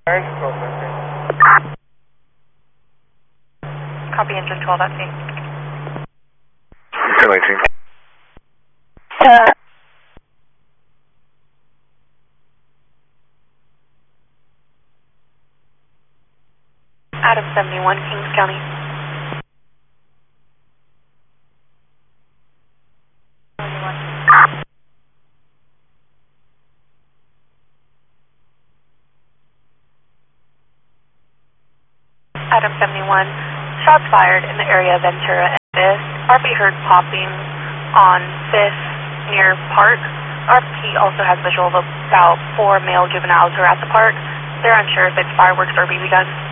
Copy engine 12 at sea. 1019. Adam 71, Kings County. Adam 71, shots fired in the area of Ventura and 5th. RP heard popping on 5th near Park. RP also has visual of about 4 male juveniles who are at the park. They're unsure if it's fireworks or BB guns.